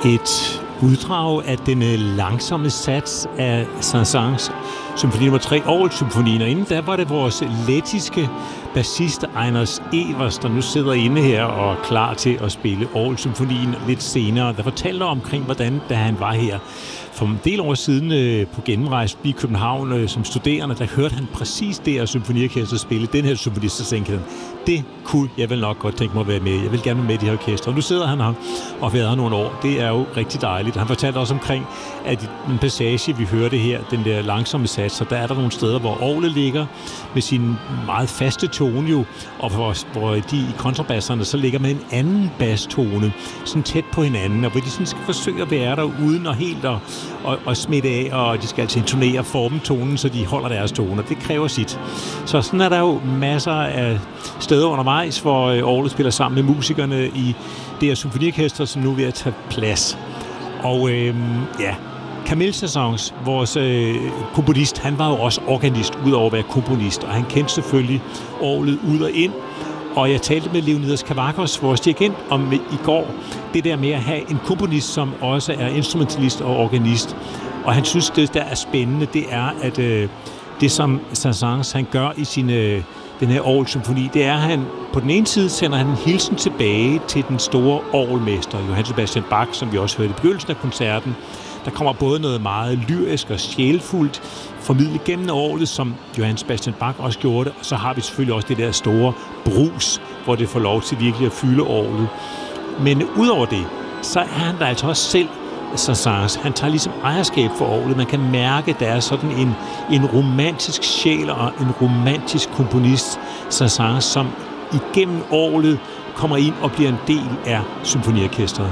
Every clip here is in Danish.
Et uddrag af den langsomme sats af Saint-Saëns symfoni nummer 3, Orgelsymfonien, og inden da var det vores lettiske bassist Einars Evers, der nu sidder inde her og er klar til at spille Orgelsymfonien lidt senere, der fortalte omkring, hvordan da han var her for en del år siden på gennemrejse i København som studerende, der hørte han præcis det her symfoniorkester spille den her symfoni, så tænkte han, det kunne jeg vel nok godt tænke mig at være med. Jeg vil gerne være med i det her orkester. Og nu sidder han her og har været her nogle år. Det er jo rigtig dejligt. Han fortalte også omkring, at i den passage, vi hørte her, den der langsomme sats, så der er der nogle steder, hvor orglet ligger med sin meget faste tone jo, og hvor de i kontrabasserne så ligger med en anden basstone, sådan tæt på hinanden, og hvor de sådan skal forsøge at være der uden og helt og smitte af, og de skal altså intonere og forme tonen, så de holder deres toner. Det kræver sit. Så sådan er der jo masser af steder undervejs, hvor orglet spiller sammen med musikerne i det her symfoniorkester, som nu er ved at tage plads. Og Camille Saint-Saëns, vores komponist, han var jo også organist, udover at være komponist, og han kendte selvfølgelig orglet ud og ind. Og jeg talte med Leonidas Kavakos, vores dirigent, om i går, det der med at have en komponist, som også er instrumentalist og organist. Og han synes, det der er spændende, det er, at det som Saint-Saëns han gør i den her orgelsymfoni, det er, at han på den ene side sender han en hilsen tilbage til den store orgelmester, Johann Sebastian Bach, som vi også hørte i begyndelsen af koncerten. Der kommer både noget meget lyrisk og sjælfuldt formidlet gennem orglet, som Johann Sebastian Bach også gjorde det, og så har vi selvfølgelig også det der store brus, hvor det får lov til virkelig at fylde orglet. Men udover det, så er han der altså også selv, Saint-Saëns. Han tager ligesom ejerskab for orglet. Man kan mærke, at der er sådan en romantisk sjæl og en romantisk komponist, Saint-Saëns, som igennem orglet kommer ind og bliver en del af symfoniorkestret.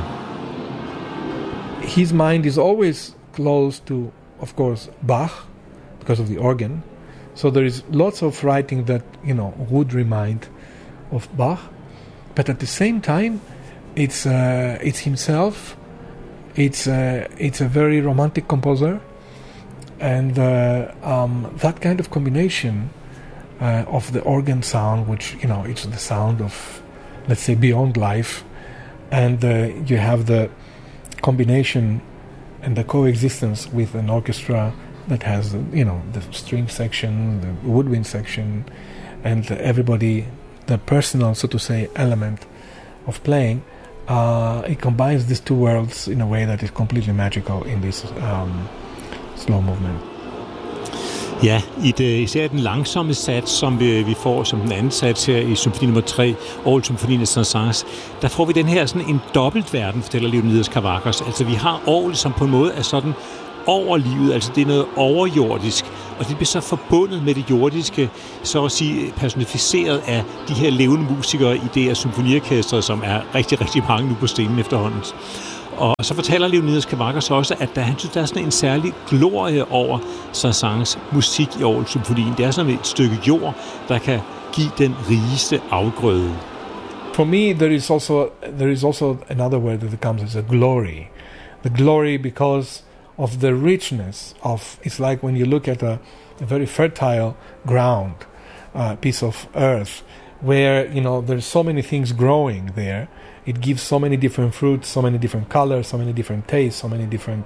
His mind is always close to, of course, Bach, because of the organ. So there is lots of writing that, would remind of Bach. But at the same time, it's himself. It's a very romantic composer, and that kind of combination of the organ sound, which it's the sound of, let's say, beyond life, and you have the combination and the coexistence with an orchestra that has the string section, the woodwind section, and everybody, the personal, so to say, element of playing. It combines these two worlds in a way that is completely magical in this slow movement. Ja, især den langsomme sats, som vi får som den anden sats her i symfoni nummer 3, Orgelsymfonien af Saint-Saëns, der får vi den her sådan en dobbeltverden, fortæller Leonidas Kavakos. Altså vi har orgel, som på en måde er sådan over livet, altså det er noget overjordisk, og det bliver så forbundet med det jordiske, så at sige personificeret af de her levende musikere i det her symfoniorkester, som er rigtig, rigtig mange nu på scenen efterhånden. Og så fortæller Leonidas Kavakos også, at han synes, der er sådan en særlig glorie over Saint-Saëns musik i orgelsymfonien. Det er sådan et stykke jord, der kan give den rigeste afgrøde. For me, there is also another word that comes as a glory. The glory because of the richness of, it's like when you look at a very fertile ground, piece of earth, where there's so many things growing there. It gives so many different fruits, so many different colors, so many different tastes, so many different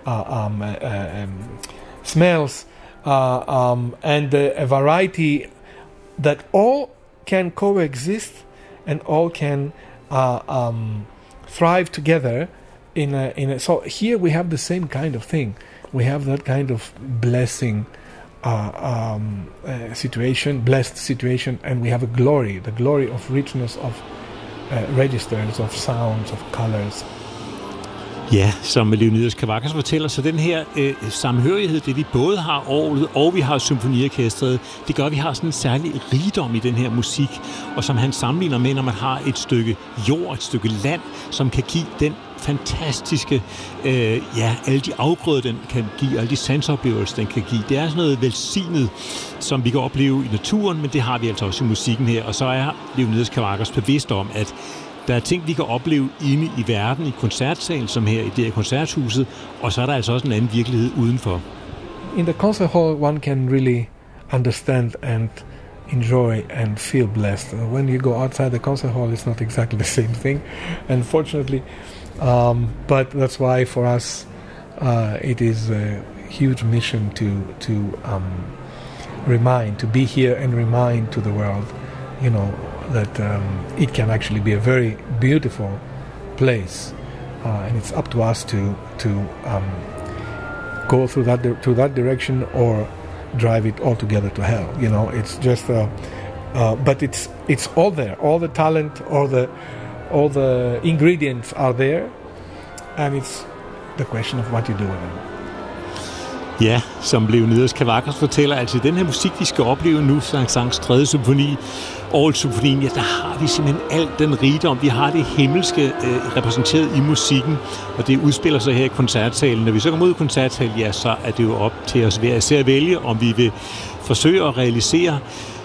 smells, and a variety that all can coexist and all can thrive together in a. So here we have the same kind of thing. We have that kind of blessing situation, blessed situation, and we have a glory, the glory of richness of registers, of sounds, of colors. Ja, som Leonidas Kavakos fortæller, så den her samhørighed, det vi både har orglet og vi har symfoniorkestret, det gør, at vi har sådan en særlig rigdom i den her musik, og som han sammenligner med, når man har et stykke jord, et stykke land, som kan give den fantastiske, alle de afgrøder, den kan give, alle de sansoplevelser, den kan give. Det er sådan noget velsignet, som vi kan opleve i naturen, men det har vi altså også i musikken her, og så er Leonidas Kavakos bevidst om, at der er ting, vi kan opleve inde i verden, i koncertsalen, som her i det her koncerthuset, og så er der altså også en anden virkelighed udenfor. In the concert hall, one can really understand and enjoy and feel blessed. When you go outside the concert hall, it's not exactly the same thing. Unfortunately, But that's why for us it is a huge mission to remind, to be here and remind to the world, that it can actually be a very beautiful place, and it's up to us to go through that direction or drive it altogether to hell. It's just but it's all there. All the talent, all the ingredients are there, and it's the question of what you do with them. Ja, som Leonidas Kavakos fortæller, altså den her musik, vi skal opleve nu, Saint-Saëns 3. symfoni, Orgelsymfonien, ja, der har vi simpelthen alt den rigdom. Vi har det himmelske repræsenteret i musikken, og det udspiller sig her i koncertsalen. Når vi så kommer ud i koncertsalen, ja, så er det jo op til os hver især at vælge, om vi vil forsøge at realisere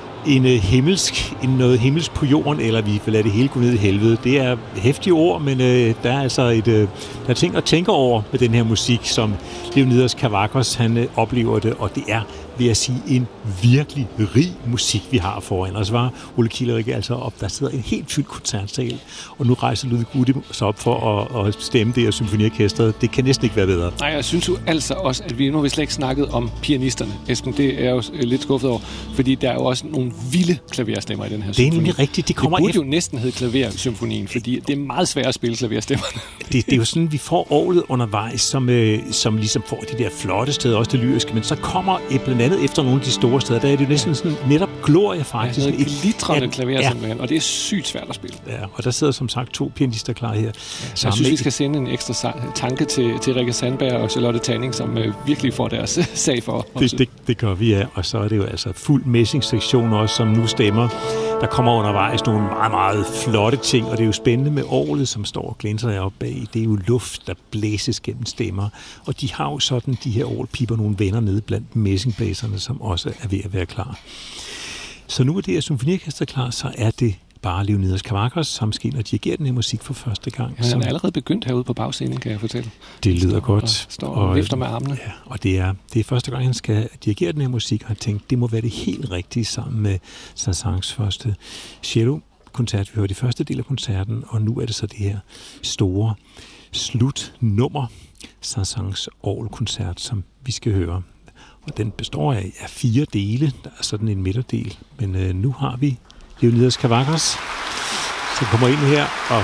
noget himmelsk på jorden, eller vi vil lade det hele gå ned i helvede. Det er heftige ord, men der er altså der er ting at tænke over med den her musik, som Leonidas Kavakos, han oplever det, og det er, vil jeg sige, en virkelig rig musik, vi har foran os. Var Ole Kielerik altså op, der sidder en helt fyldt koncertsal, og nu rejser Ludvig Gude så op for at stemme det her symfoniorkestret. Det kan næsten ikke være bedre. Nej, jeg synes jo altså også, at nu har vi slet ikke snakket om pianisterne. Esben, det er jeg jo lidt skuffet over, fordi der er jo også nogle vilde klaverstemmer i den her symfoni. Det er nemlig rigtigt. Det burde jo næsten hedde klaversymfonien, fordi det er meget svært at spille klaverstemmerne. Det er jo sådan, vi får orglet undervejs, som ligesom får de der flotte steder, også det lyriske, men så kommer blandt andet efter nogle af de store steder, der er det jo næsten sådan netop glorie faktisk. Ja, noget glitrende klaver simpelthen, og det er sygt svært at spille. Ja, og der sidder som sagt 2 pianister klar her. Ja, jeg synes, vi skal sende en ekstra tanke til Rikke Sandberg og Charlotte Tanning, som virkelig får deres sag for os. Det gør vi, ja. Og så er det jo altså fuld messingsektion også, som nu stemmer. Der kommer undervejs nogle meget, meget flotte ting, og det er jo spændende med orglet, som står og glænser deroppe bag. Det er jo luft, der blæses gennem stemmer, og de har jo sådan, de her orgelpiber, nogle venner nede blandt messingblæserne, som også er ved at være klar. Så nu er det her symfoniorkester klar, så er det bare Leonidas Kavakos, som skal ind og dirigere den her musik for første gang. Ja, han er allerede begyndt herude på bagscenen, kan jeg fortælle. Det lyder godt. Står og vifter med armene. Ja, og det er første gang, han skal dirigere den her musik, og han tænkt, det må være det helt rigtige sammen med Saint-Saëns første cello-koncert. Vi hørte i første del af koncerten, og nu er det så det her store slutnummer, Saint-Saëns orgelkoncert, som vi skal høre. Og den består af 4 dele. Der er sådan en midterdel. Men nu har vi Leonidas Kavakos, som kommer ind her og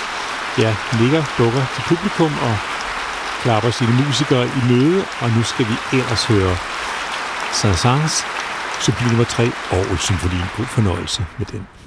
dukker til publikum og klapper sine musikere i møde. Og nu skal vi ellers høre Saint-Saëns symfoni nummer 3, Orgelsymfonien. God fornøjelse med den.